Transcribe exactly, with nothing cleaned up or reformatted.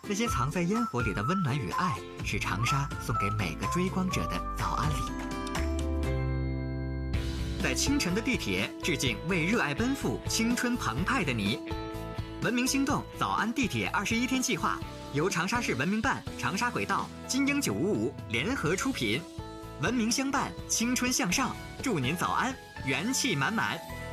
那些藏在烟火里的温暖与爱，是长沙送给每个追光者的早安礼。在清晨的地铁，致敬为热爱奔赴、青春澎湃的你。文明心动早安地铁二十一天计划由长沙市文明办、长沙轨道、金鹰九五五联合出品，文明相伴，青春向上，祝您早安，元气满满。